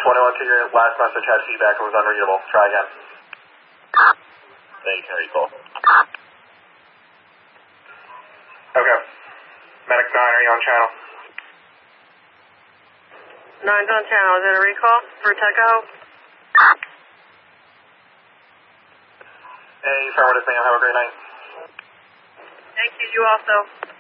21 to your last message had feedback and was unreadable. Try again. Thank you, Harry Cole. Okay. Medic 9, are you on channel? 9's on channel. Is it a recall for Teco? Hey, affirmative, ma'am. Have a great night. Thank you. You also.